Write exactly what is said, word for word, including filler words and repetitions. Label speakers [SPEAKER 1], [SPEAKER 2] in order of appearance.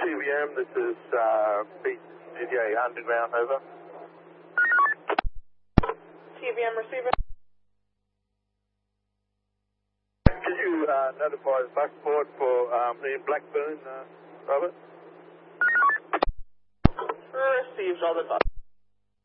[SPEAKER 1] T V M, this is uh, B G T A Underground, over.
[SPEAKER 2] T V M receiver.
[SPEAKER 1] Could you uh, notify the Buckport for um, Ian Blackburn, uh, Robert?
[SPEAKER 2] Received, all the